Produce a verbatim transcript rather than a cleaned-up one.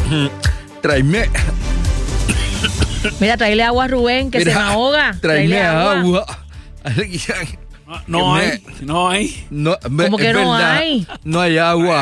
Tráeme. Mira, tráele agua a Rubén, que Mira, se me ahoga. Tráeme agua. agua. No, no hay, no hay. No, ¿Cómo que es no verdad, hay? No hay agua.